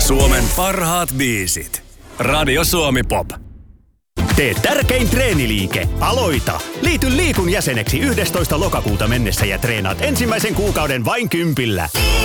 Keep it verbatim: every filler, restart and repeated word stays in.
Suomen parhaat biisit. Radio Suomi Pop. Tee tärkein treeniliike. Aloita! Liity Liikun jäseneksi yhdestoista lokakuuta mennessä ja treenaat ensimmäisen kuukauden vain kympillä.